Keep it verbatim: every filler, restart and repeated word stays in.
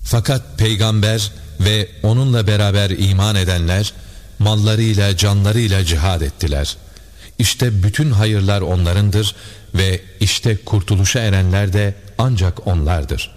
Fakat peygamber ve onunla beraber iman edenler mallarıyla canlarıyla cihad ettiler. İşte bütün hayırlar onlarındır ve işte kurtuluşa erenler de ancak onlardır.